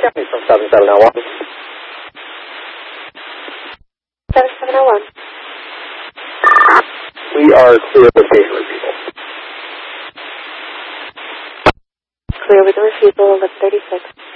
County from 7701. 7701. We are clear with patient refusal. Clear with the refusal, 1136.